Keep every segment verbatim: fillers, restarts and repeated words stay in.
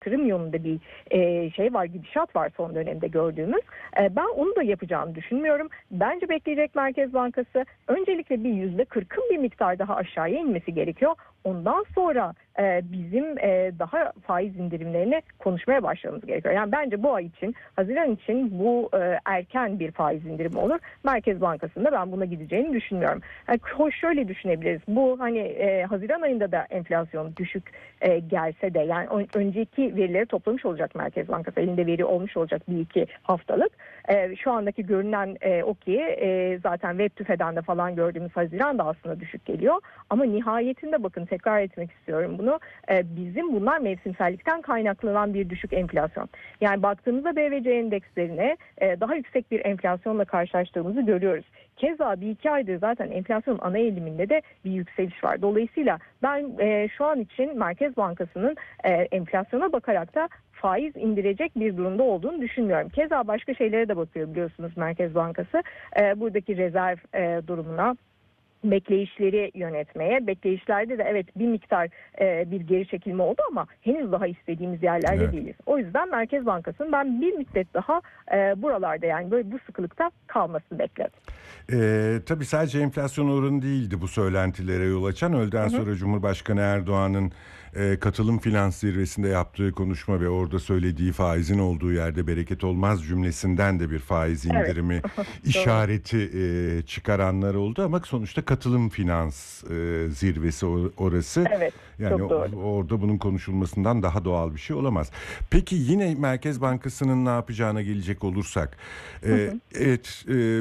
artırım yolunda bir e, şey var, gidişat var son dönemde gördüğümüz. E, ben onu da yapacağını düşünmüyorum. Bence bekleyecek Merkez Bankası öncelikle bir yüzde kırkın bir miktar daha aşağıya inmesi gerekiyor. Ondan sonra e, bizim e, daha faiz indirimlerini konuşmaya başlamamız gerekiyor. Yani bence bu ay için, Haziran için bu e, erken bir faiz indirimi olur. Merkez Bankası'nda ben buna gideceğini düşünmüyorum. Yani, hoş şöyle düşünebiliriz. Bu hani e, Haziran ayında da enflasyon düşük e, gelse de, yani önceki verileri toplamış olacak Merkez Bankası. Elinde veri olmuş olacak bir iki haftalık. E, şu andaki görünen e, o ki e, zaten web tüfeden de falan gördüğümüz Haziran da aslında düşük geliyor. Ama nihayetinde bakın, tekrar etmek istiyorum bunu. E, bizim bunlar mevsimsellikten kaynaklanan bir düşük enflasyon. Yani baktığımızda B V C endekslerine e, daha yüksek bir enflasyonla karşılaştığımızı görüyoruz. Keza bir iki aydır zaten enflasyonun ana eğiliminde de bir yükseliş var. Dolayısıyla ben e, şu an için Merkez Bankası'nın e, enflasyona bakarak da faiz indirecek bir durumda olduğunu düşünmüyorum. Keza başka şeylere de bakıyor biliyorsunuz Merkez Bankası. E, buradaki rezerv e, durumuna, bekleyişleri yönetmeye. Bekleyişlerde de evet bir miktar e, bir geri çekilme oldu ama henüz daha istediğimiz yerlerde Evet. değiliz. O yüzden Merkez Bankası'nın ben bir müddet daha e, buralarda, yani böyle bu sıkılıkta kalmasını bekledim. Ee, tabii sadece enflasyon oranı değildi bu söylentilere yol açan. Öğleden Hı hı. sonra Cumhurbaşkanı Erdoğan'ın e, katılım finans zirvesinde yaptığı konuşma ve orada söylediği faizin olduğu yerde bereket olmaz cümlesinden de bir faiz Evet. indirimi işareti e, çıkaranlar oldu. Ama sonuçta katılım finans e, zirvesi or- orası. Evet. Yani Çok doğru. orada bunun konuşulmasından daha doğal bir şey olamaz. Peki yine Merkez Bankası'nın ne yapacağına gelecek olursak, Hı e, hı. evet, e,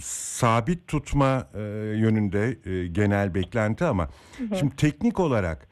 sabit tutma e, yönünde e, genel beklenti ama Hı hı. şimdi teknik olarak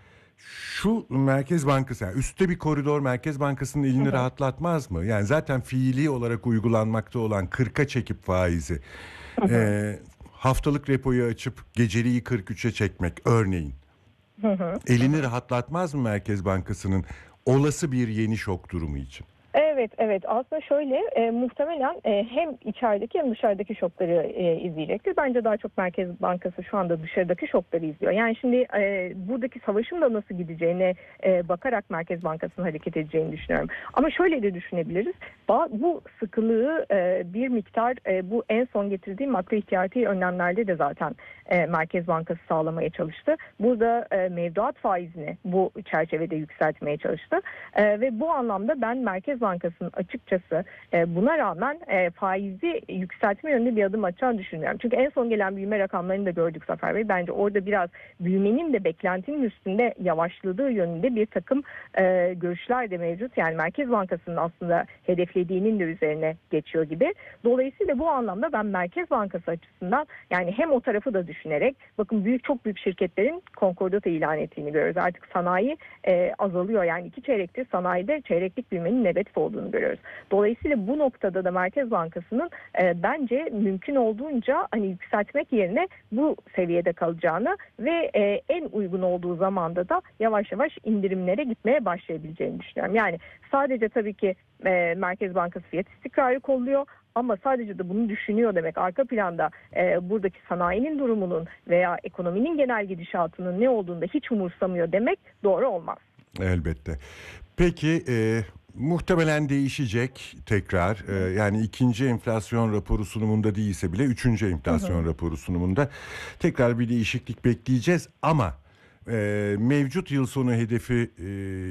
şu Merkez Bankası, yani üstte bir koridor Merkez Bankası'nın Hı elini hı. rahatlatmaz mı? Yani zaten fiili olarak uygulanmakta olan kırka çekip faizi, Hı hı. e, haftalık repoyu açıp geceliği kırk üçe çekmek örneğin. Hı hı. Elini rahatlatmaz mı Merkez Bankası'nın olası bir yeni şok durumu için? Evet, evet. Aslında şöyle, e, muhtemelen e, hem içerideki hem dışarıdaki şokları e, izleyecektir. Bence daha çok Merkez Bankası şu anda dışarıdaki şokları izliyor. Yani şimdi e, buradaki savaşın da nasıl gideceğine e, bakarak Merkez Bankası'nın hareket edeceğini düşünüyorum. Ama şöyle de düşünebiliriz. Ba- Bu sıkılığı e, bir miktar e, bu en son getirdiği makro ihtiyati önlemlerde de zaten e, Merkez Bankası sağlamaya çalıştı. Burada e, mevduat faizini bu çerçevede yükseltmeye çalıştı. E, ve bu anlamda ben Merkez Bankası'nın açıkçası e, buna rağmen e, faizi yükseltme yönünde bir adım atacağını düşünmüyorum. Çünkü en son gelen büyüme rakamlarını da gördük Zafer Bey. Bence orada biraz büyümenin de beklentinin üstünde yavaşladığı yönünde bir takım e, görüşler de mevcut. Yani Merkez Bankası'nın aslında hedeflediğinin de üzerine geçiyor gibi. Dolayısıyla bu anlamda ben Merkez Bankası açısından, yani hem o tarafı da düşünerek, bakın büyük çok büyük şirketlerin konkordato ilan ettiğini görüyoruz. Artık sanayi e, azalıyor. Yani iki çeyrektir sanayide çeyreklik büyümenin negatif olduğunu görüyoruz. Dolayısıyla bu noktada da Merkez Bankası'nın e, bence mümkün olduğunca hani yükseltmek yerine bu seviyede kalacağını ve e, en uygun olduğu zamanda da yavaş yavaş indirimlere gitmeye başlayabileceğini düşünüyorum. Yani sadece tabii ki e, Merkez Bankası fiyat istikrarı kolluyor. Ama sadece de bunu düşünüyor demek, arka planda e, buradaki sanayinin durumunun veya ekonominin genel gidişatının ne olduğunu da hiç umursamıyor demek doğru olmaz. Elbette. Peki e, muhtemelen değişecek tekrar. E, yani ikinci enflasyon raporu sunumunda değilse bile üçüncü enflasyon Hı hı. raporu sunumunda tekrar bir değişiklik bekleyeceğiz. Ama e, mevcut yıl sonu hedefi e,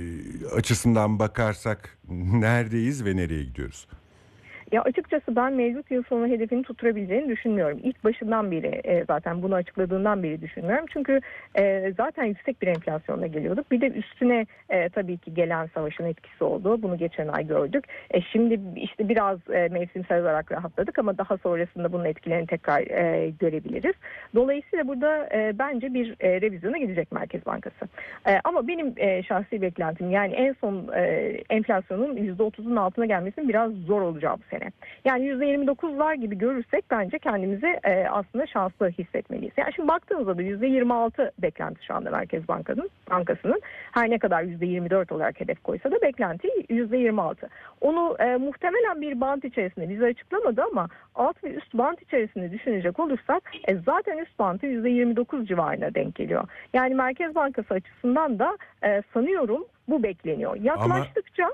açısından bakarsak neredeyiz ve nereye gidiyoruz? Ya açıkçası ben mevcut yıl sonu hedefini tutturabileceğini düşünmüyorum. İlk başından beri e, zaten bunu açıkladığından beri düşünmüyorum. Çünkü e, zaten yüksek bir enflasyonla geliyorduk. Bir de üstüne e, tabii ki gelen savaşın etkisi oldu. Bunu geçen ay gördük. E, şimdi işte biraz e, mevsimsel olarak rahatladık ama daha sonrasında bunun etkilerini tekrar e, görebiliriz. Dolayısıyla burada e, bence bir e, revizyona gidecek Merkez Bankası. E, ama benim e, şahsi beklentim, yani en son e, enflasyonun yüzde otuzun altına gelmesinin biraz zor olacağı bu sene. Yani yüzde yirmi dokuzlar gibi görürsek bence kendimizi e, aslında şanslı hissetmeliyiz. Yani şimdi baktığınızda da yüzde yirmi altı beklenti şu anda Merkez Bankası'nın, bankasının her ne kadar yüzde yirmi dört olarak hedef koysa da beklenti yüzde yirmi altı. Onu e, muhtemelen bir bant içerisinde bize açıklamadı ama alt ve üst bant içerisinde düşünecek olursak e, zaten üst bantı yüzde yirmi dokuz civarına denk geliyor. Yani Merkez Bankası açısından da e, sanıyorum bu bekleniyor. Yaklaştıkça